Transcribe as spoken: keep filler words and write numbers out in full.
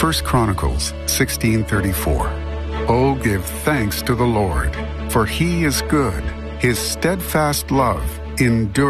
First Chronicles sixteen thirty-four. Oh, give thanks to the Lord, for he is good. His steadfast love endures.